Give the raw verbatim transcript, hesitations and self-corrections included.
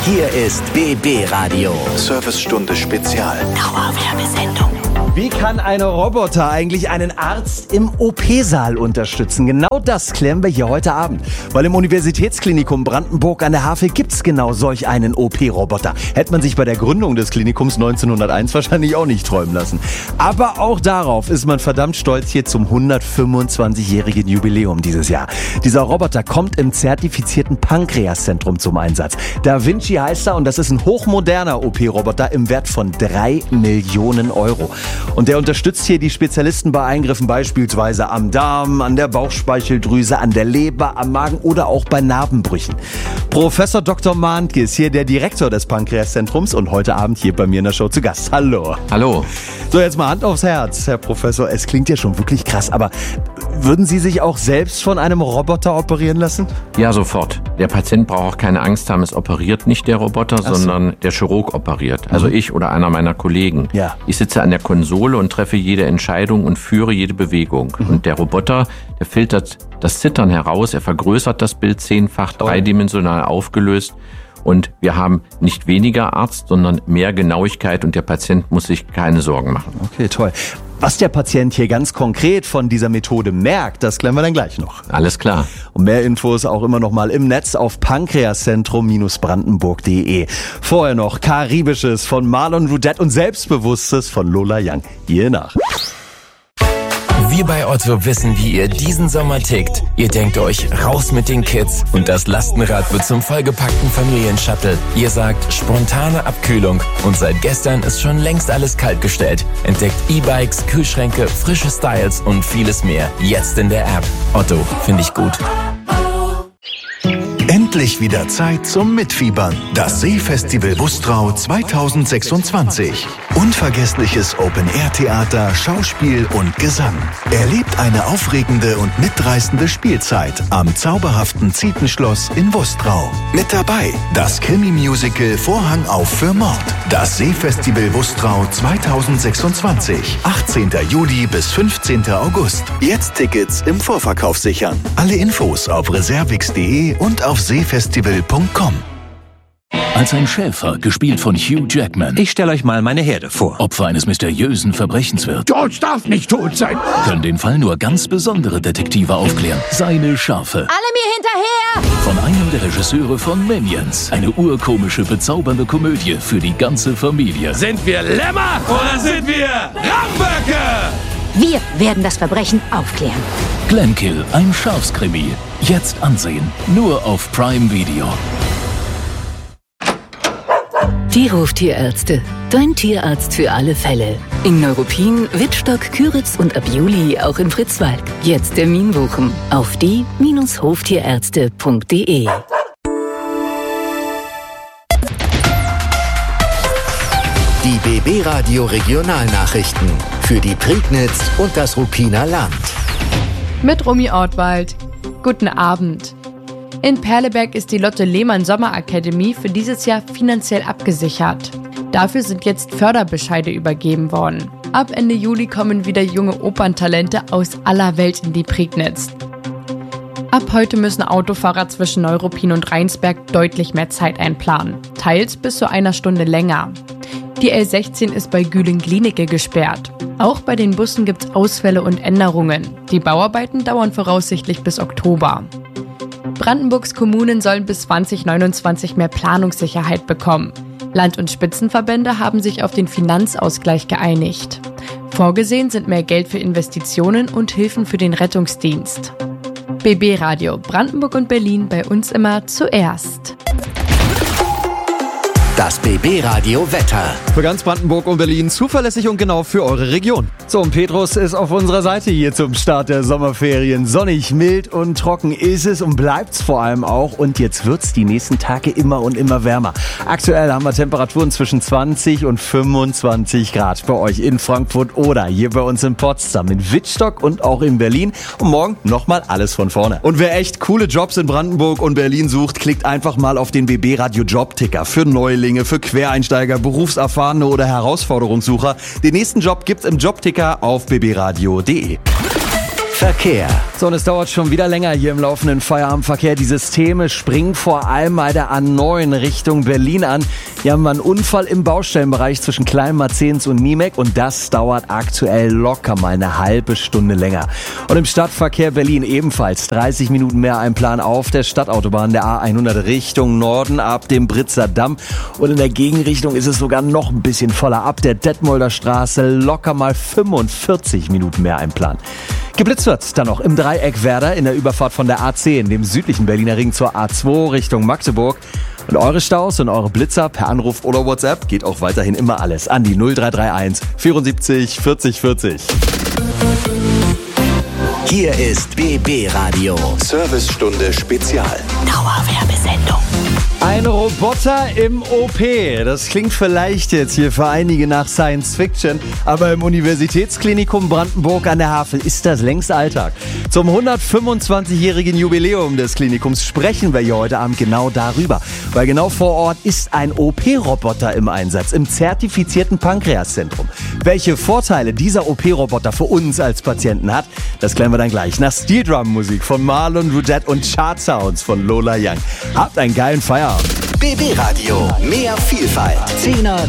Hier ist B B Radio. Servicestunde Spezial. Dauerwerbesendung. Wie kann ein Roboter eigentlich einen Arzt im O P-Saal unterstützen? Genau das klären wir hier heute Abend. Weil im Universitätsklinikum Brandenburg an der Havel gibt's genau solch einen O P-Roboter. Hätte man sich bei der Gründung des Klinikums neunzehnhunderteins wahrscheinlich auch nicht träumen lassen. Aber auch darauf ist man verdammt stolz hier zum hundertfünfundzwanzigjährigen Jubiläum dieses Jahr. Dieser Roboter kommt im zertifizierten Pankreaszentrum zum Einsatz. Da Vinci heißt er und das ist ein hochmoderner O P-Roboter im Wert von drei Millionen Euro. Und der unterstützt hier die Spezialisten bei Eingriffen beispielsweise am Darm, an der Bauchspeicheldrüse, an der Leber, am Magen oder auch bei Narbenbrüchen. Professor Doktor Mahntke ist hier der Direktor des Pankreaszentrums und heute Abend hier bei mir in der Show zu Gast. Hallo. Hallo. So, jetzt mal Hand aufs Herz, Herr Professor. Es klingt ja schon wirklich krass, aber würden Sie sich auch selbst von einem Roboter operieren lassen? Ja, sofort. Der Patient braucht auch keine Angst haben, es operiert nicht der Roboter, Ach so. sondern der Chirurg operiert. Also Mhm. ich oder einer meiner Kollegen. Ja. Ich sitze an der Konsole und treffe jede Entscheidung und führe jede Bewegung. Mhm. Und der Roboter, der filtert das Zittern heraus, er vergrößert das Bild zehnfach, dreidimensional aufgelöst. Und wir haben nicht weniger Arzt, sondern mehr Genauigkeit und der Patient muss sich keine Sorgen machen. Okay, toll. Was der Patient hier ganz konkret von dieser Methode merkt, das klären wir dann gleich noch. Alles klar. Und mehr Infos auch immer noch mal im Netz auf pankreaszentrum Bindestrich brandenburg punkt de. Vorher noch Karibisches von Marlon Rudette und Selbstbewusstes von Lola Young. Hier nach. Wir bei Otto wissen, wie ihr diesen Sommer tickt. Ihr denkt euch, raus mit den Kids und das Lastenrad wird zum vollgepackten Familienshuttle. Ihr sagt, spontane Abkühlung und seit gestern ist schon längst alles kaltgestellt. Entdeckt E-Bikes, Kühlschränke, frische Styles und vieles mehr. Jetzt in der App. Otto, finde ich gut. Endlich wieder Zeit zum Mitfiebern. Das Seefestival Bustrau zweitausendsechsundzwanzig. Unvergessliches Open-Air-Theater, Schauspiel und Gesang. Erlebt eine aufregende und mitreißende Spielzeit am zauberhaften Zietenschloss in Bustrau. Mit dabei das Krimi-Musical Vorhang auf für Mord. Das Seefestival Bustrau zweitausendsechsundzwanzig. achtzehnten Juli bis fünfzehnten August. Jetzt Tickets im Vorverkauf sichern. Alle Infos auf reservix punkt de und auf seefestival punkt com. Als ein Schäfer, gespielt von Hugh Jackman, Ich stelle euch mal meine Herde vor. Opfer eines mysteriösen Verbrechens wird, George darf nicht tot sein. können den Fall nur ganz besondere Detektive aufklären. Seine Schafe. Alle mir hinterher! Von einem der Regisseure von Minions. Eine urkomische, bezaubernde Komödie für die ganze Familie. Sind wir Lämmer oder sind wir Ramböcke? Wir werden das Verbrechen aufklären. Glenkill, ein Schafskrimi. Jetzt ansehen. Nur auf Prime Video. Tierhof-Tierärzte. Dein Tierarzt für alle Fälle. In Neuruppin, Wittstock, Küritz und ab Juli auch in Fritzwalk. Jetzt Termin buchen auf die Bindestrich hoftierärzte punkt de. Die B B Radio Regionalnachrichten für die Prignitz und das Ruppiner Land. Mit Romy Ortwald. Guten Abend. In Perleberg ist die Lotte Lehmann Sommerakademie für dieses Jahr finanziell abgesichert. Dafür sind jetzt Förderbescheide übergeben worden. Ab Ende Juli kommen wieder junge Operntalente aus aller Welt in die Prignitz. Ab heute müssen Autofahrer zwischen Neuruppin und Rheinsberg deutlich mehr Zeit einplanen, teils bis zu einer Stunde länger. Die L sechzehn ist bei Güling-Glienicke gesperrt. Auch bei den Bussen gibt es Ausfälle und Änderungen. Die Bauarbeiten dauern voraussichtlich bis Oktober. Brandenburgs Kommunen sollen bis zwanzig neunundzwanzig mehr Planungssicherheit bekommen. Land- und Spitzenverbände haben sich auf den Finanzausgleich geeinigt. Vorgesehen sind mehr Geld für Investitionen und Hilfen für den Rettungsdienst. B B Radio Brandenburg und Berlin, bei uns immer zuerst. Das B B Radio Wetter. Für ganz Brandenburg und Berlin zuverlässig und genau für eure Region. So, und Petrus ist auf unserer Seite hier zum Start der Sommerferien. Sonnig, mild und trocken ist es und bleibt's vor allem auch. Und jetzt wird's die nächsten Tage immer und immer wärmer. Aktuell haben wir Temperaturen zwischen zwanzig und fünfundzwanzig Grad bei euch in Frankfurt oder hier bei uns in Potsdam, in Wittstock und auch in Berlin. Und morgen nochmal alles von vorne. Und wer echt coole Jobs in Brandenburg und Berlin sucht, klickt einfach mal auf den B B Radio Jobticker für Neulinge, für Quereinsteiger, Berufserfahrene oder Herausforderungssucher. Den nächsten Job gibt's im Jobticker auf b b radio punkt de. Verkehr. So, und es dauert schon wieder länger hier im laufenden Feierabendverkehr. Die Systeme springen vor allem bei der A neun Richtung Berlin an. Hier haben wir einen Unfall im Baustellenbereich zwischen Klein-Marzahns und Niemek und das dauert aktuell locker mal eine halbe Stunde länger. Und im Stadtverkehr Berlin ebenfalls dreißig Minuten mehr Einplan auf der Stadtautobahn der A hundert Richtung Norden ab dem Britzer Damm. Und in der Gegenrichtung ist es sogar noch ein bisschen voller. Ab der Detmolder Straße locker mal fünfundvierzig Minuten mehr Einplan. Geblitzt wird dann noch im Dreieck Werder in der Überfahrt von der A zehn, dem südlichen Berliner Ring zur A zwei Richtung Magdeburg. Und eure Staus und eure Blitzer per Anruf oder WhatsApp geht auch weiterhin immer alles an die null drei drei eins vierundsiebzig vierzig vierzig. Hier ist B B Radio. Servicestunde Spezial. Dauerwerbesendung. Ein Roboter im O P. Das klingt vielleicht jetzt hier für einige nach Science Fiction, aber im Universitätsklinikum Brandenburg an der Havel ist das längst Alltag. Zum hundertfünfundzwanzigjährigen Jubiläum des Klinikums sprechen wir hier heute Abend genau darüber. Weil genau vor Ort ist ein O P-Roboter im Einsatz, im zertifizierten Pankreaszentrum. Welche Vorteile dieser O P-Roboter für uns als Patienten hat, das klären wir dann gleich. Nach Steel Drum Musik von Marlon Rudette und Chart Sounds von Lola Young. Habt einen geilen Feierabend. B B Radio. Mehr Vielfalt. Zehner